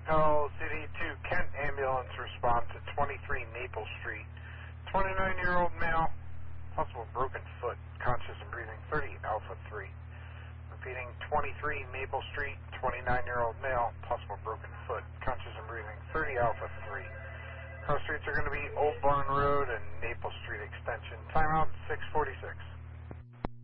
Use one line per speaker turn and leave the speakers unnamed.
Call City 2 Kent ambulance response at 23 Maple Street. 29-year-old male, possible broken foot, conscious and breathing, 30 Alpha 3. Repeating, 23 Maple Street, 29-year-old male, possible broken foot, conscious and breathing, 30 Alpha 3. Cross streets are going to be Old Barn Road and Maple Street Extension. Timeout 6:46.